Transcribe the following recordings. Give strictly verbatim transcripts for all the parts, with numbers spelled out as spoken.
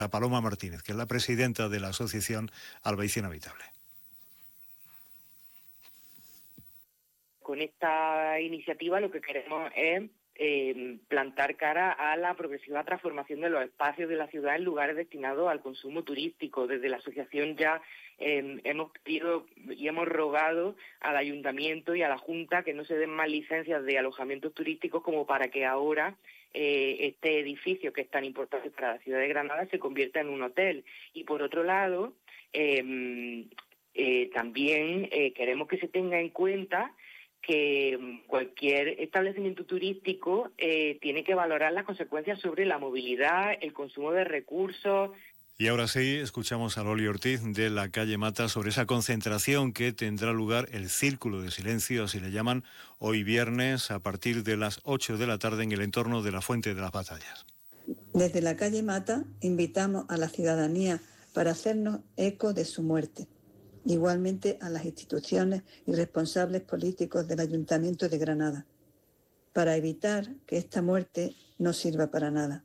A Paloma Martínez, que es la presidenta de la asociación Albaicín Habitable. Con esta iniciativa lo que queremos es eh, plantar cara a la progresiva transformación de los espacios de la ciudad en lugares destinados al consumo turístico. Desde la asociación ya eh, hemos pedido y hemos rogado al ayuntamiento y a la Junta que no se den más licencias de alojamientos turísticos como para que ahora eh, este edificio, que es tan importante para la ciudad de Granada, se convierta en un hotel. Y por otro lado, eh, eh, también eh, queremos que se tenga en cuenta que cualquier establecimiento turístico eh, tiene que valorar las consecuencias sobre la movilidad, el consumo de recursos. Y ahora sí, escuchamos a Loli Ortiz de la calle Mata sobre esa concentración que tendrá lugar, el Círculo de Silencio, así le llaman, hoy viernes a partir de las ocho de la tarde en el entorno de la Fuente de las Batallas. Desde la calle Mata invitamos a la ciudadanía para hacernos eco de su muerte. Igualmente a las instituciones y responsables políticos del Ayuntamiento de Granada, para evitar que esta muerte no sirva para nada.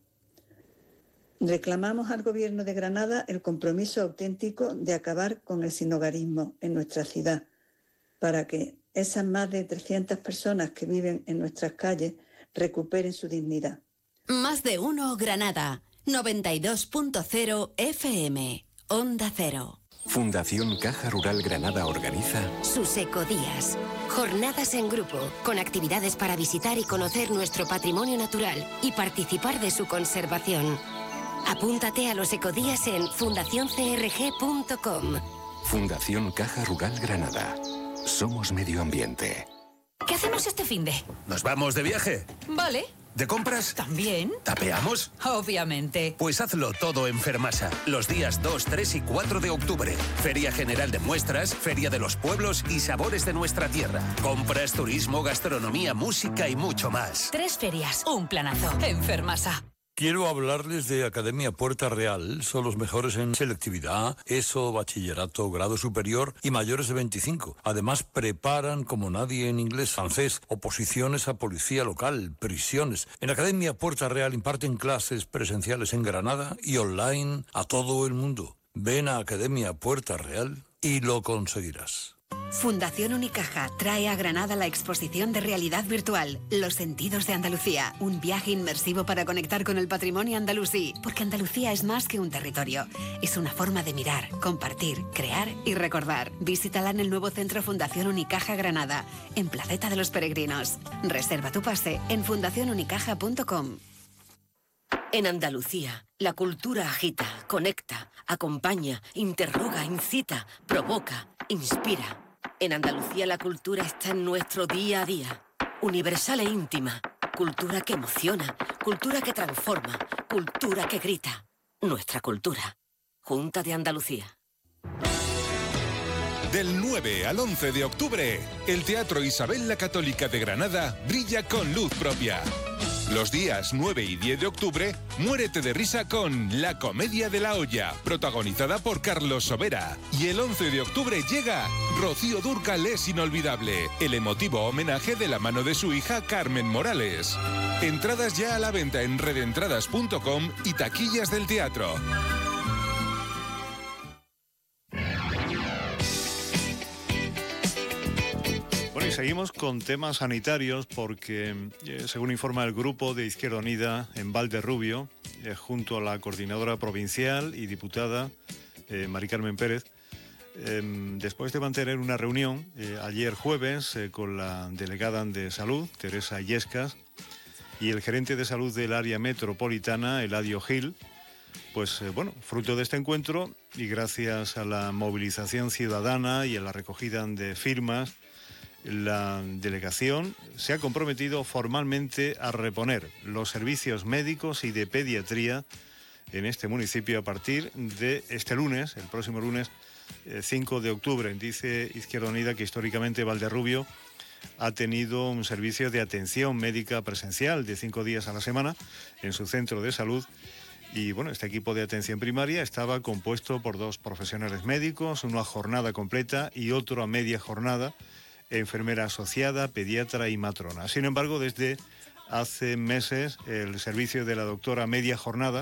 Reclamamos al Gobierno de Granada el compromiso auténtico de acabar con el sinhogarismo en nuestra ciudad, para que esas más de trescientas personas que viven en nuestras calles recuperen su dignidad. Más de uno Granada, noventa y dos punto cero F M, Onda Cero. Fundación Caja Rural Granada organiza sus ecodías. Jornadas en grupo, con actividades para visitar y conocer nuestro patrimonio natural y participar de su conservación. Apúntate a los ecodías en fundación c r g punto com. Fundación Caja Rural Granada. Somos medio ambiente. ¿Qué hacemos este finde? ¿Nos vamos de viaje? Vale. ¿De compras? ¿También? ¿Tapeamos? Obviamente. Pues hazlo todo en Fermasa, los días dos, tres y cuatro de octubre. Feria General de Muestras, Feria de los Pueblos y Sabores de nuestra tierra. Compras, turismo, gastronomía, música y mucho más. Tres ferias, un planazo. En Fermasa. Quiero hablarles de Academia Puerta Real. Son los mejores en selectividad, ESO, bachillerato, grado superior y mayores de veinticinco. Además, preparan como nadie en inglés, francés, oposiciones a policía local, prisiones. En Academia Puerta Real imparten clases presenciales en Granada y online a todo el mundo. Ven a Academia Puerta Real y lo conseguirás. Fundación Unicaja trae a Granada la exposición de realidad virtual Los Sentidos de Andalucía, un viaje inmersivo para conectar con el patrimonio andalusí, porque Andalucía es más que un territorio, es una forma de mirar, compartir, crear y recordar. Visítala en el nuevo centro Fundación Unicaja Granada, en Placeta de los Peregrinos. Reserva tu pase en fundación unicaja punto com. En Andalucía, la cultura agita, conecta, acompaña, interroga, incita, provoca, inspira. En Andalucía la cultura está en nuestro día a día. Universal e íntima. Cultura que emociona, cultura que transforma, cultura que grita. Nuestra cultura. Junta de Andalucía. Del nueve al once de octubre, el Teatro Isabel la Católica de Granada brilla con luz propia. Los días nueve y diez de octubre, muérete de risa con La Comedia de la Olla, protagonizada por Carlos Sobera. Y el once de octubre llega Rocío Dúrcal es inolvidable, el emotivo homenaje de la mano de su hija Carmen Morales. Entradas ya a la venta en redentradas punto com y taquillas del teatro. Bueno, y seguimos con temas sanitarios porque, eh, según informa el Grupo de Izquierda Unida en Valderrubio, eh, junto a la coordinadora provincial y diputada eh, Mari Carmen Pérez, eh, después de mantener una reunión eh, ayer jueves eh, con la delegada de Salud, Teresa Illescas, y el gerente de Salud del área metropolitana, Eladio Gil, pues eh, bueno, fruto de este encuentro y gracias a la movilización ciudadana y a la recogida de firmas, la delegación se ha comprometido formalmente a reponer los servicios médicos y de pediatría en este municipio a partir de este lunes, el próximo lunes eh, cinco de octubre. Dice Izquierda Unida que históricamente Valderrubio ha tenido un servicio de atención médica presencial de cinco días a la semana en su centro de salud. Y bueno, este equipo de atención primaria estaba compuesto por dos profesionales médicos, uno a jornada completa y otro a media jornada, enfermera asociada, pediatra y matrona. Sin embargo, desde hace meses el servicio de la doctora media jornada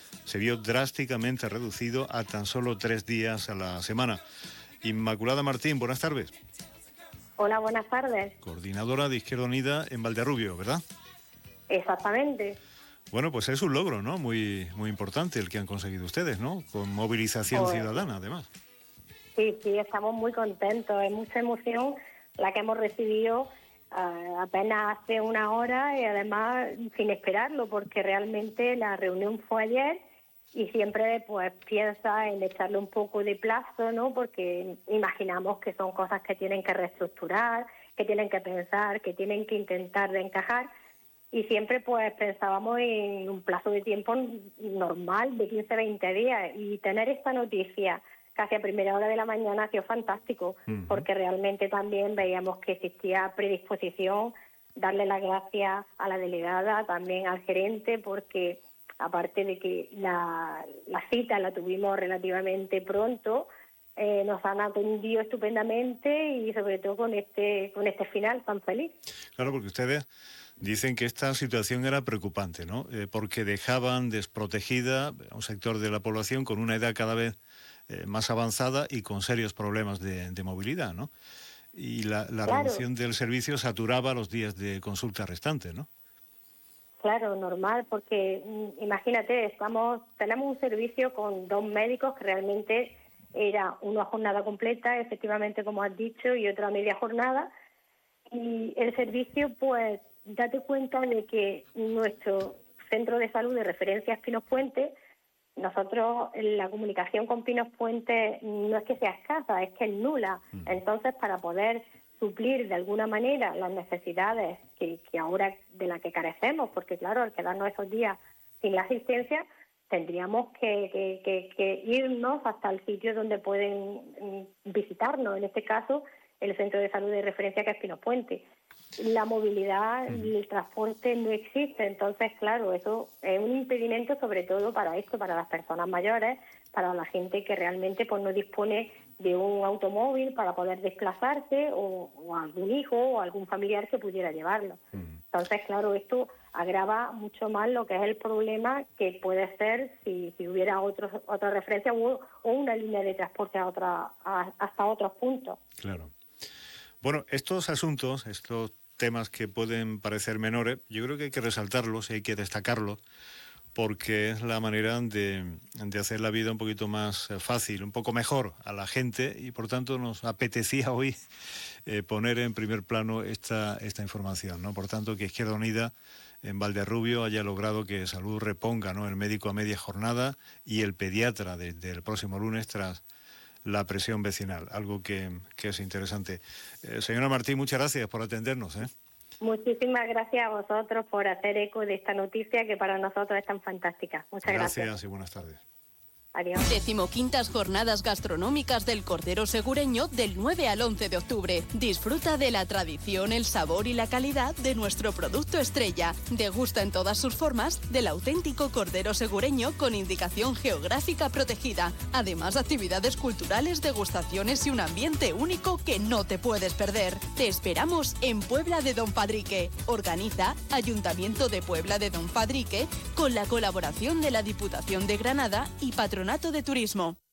se vio drásticamente reducido a tan solo tres días a la semana. Inmaculada Martín, buenas tardes. Hola, buenas tardes. Coordinadora de Izquierda Unida en Valderrubio, ¿verdad? Exactamente. Bueno, pues es un logro, ¿no? Muy, muy importante el que han conseguido ustedes, ¿no? Con movilización Pues, ciudadana, además. Sí, sí, estamos muy contentos. Es mucha emoción la que hemos recibido uh, apenas hace una hora y además sin esperarlo, porque realmente la reunión fue ayer y siempre pues piensa en echarle un poco de plazo, ¿no? Porque imaginamos que son cosas que tienen que reestructurar, que tienen que pensar, que tienen que intentar de encajar. Y siempre pues pensábamos en un plazo de tiempo normal de quince a veinte días, y tener esta noticia casi a primera hora de la mañana ha sido fantástico, uh-huh. porque realmente también veíamos que existía predisposición, darle las gracias a la delegada, también al gerente, porque aparte de que la, la cita la tuvimos relativamente pronto, eh, nos han atendido estupendamente y sobre todo con este, con este final tan feliz. Claro, porque ustedes dicen que esta situación era preocupante, ¿no? Eh, porque dejaban desprotegida a un sector de la población con una edad cada vez eh, más avanzada y con serios problemas de, de movilidad, ¿no? Y la, la claro. reducción del servicio saturaba los días de consulta restantes, ¿no? Claro, normal, porque imagínate, estamos tenemos un servicio con dos médicos que realmente era una jornada completa, efectivamente, como has dicho, y otra media jornada, y el servicio, pues, date cuenta de que nuestro centro de salud de referencia es Pinos Puente. Nosotros, la comunicación con Pinos Puente no es que sea escasa, es que es nula. Entonces, para poder suplir de alguna manera las necesidades que, que ahora de las que carecemos, porque claro, al quedarnos esos días sin la asistencia, tendríamos que, que, que, que irnos hasta el sitio donde pueden visitarnos, en este caso el centro de salud de referencia que es Pinos Puente. La movilidad y el transporte no existe, entonces claro, eso es un impedimento sobre todo para esto, para las personas mayores, para la gente que realmente pues no dispone de un automóvil para poder desplazarse, o, o algún hijo o algún familiar que pudiera llevarlo. Uh-huh. Entonces, claro, esto agrava mucho más lo que es el problema que puede ser si, si hubiera otros, otra referencia o, o una línea de transporte a otra, a, hasta otros puntos. Claro. Bueno, estos asuntos, estos temas que pueden parecer menores, yo creo que hay que resaltarlos y hay que destacarlos, porque es la manera de, de hacer la vida un poquito más fácil, un poco mejor a la gente, y por tanto nos apetecía hoy eh, poner en primer plano esta, esta información, ¿no? Por tanto, que Izquierda Unida en Valderrubio haya logrado que Salud reponga, ¿no?, el médico a media jornada y el pediatra desde el próximo lunes tras la presión vecinal, algo que, que es interesante. Eh, señora Martín, muchas gracias por atendernos, ¿eh? Muchísimas gracias a vosotros por hacer eco de esta noticia que para nosotros es tan fantástica. Muchas gracias. Gracias y buenas tardes. Adiós. Decimoquintas Jornadas Gastronómicas del Cordero Segureño del nueve al once de octubre. Disfruta de la tradición, el sabor y la calidad de nuestro producto estrella. Degusta en todas sus formas del auténtico Cordero Segureño con indicación geográfica protegida. Además, actividades culturales, degustaciones y un ambiente único que no te puedes perder. Te esperamos en Puebla de Don Padrique. Organiza Ayuntamiento de Puebla de Don Padrique con la colaboración de la Diputación de Granada y Patronato de Turismo.